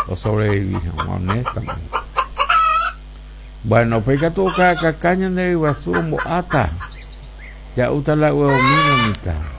o sobreviví, honestamente. Bueno, pues que tú caña de basura ata. Ya usted la huevo mío mitad.